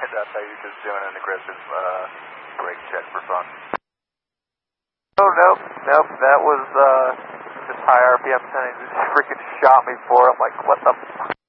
I thought you were just doing an aggressive brake check for fun. Oh, nope. That was just high RPM settings. It just freaking shot me for it. I'm like, what the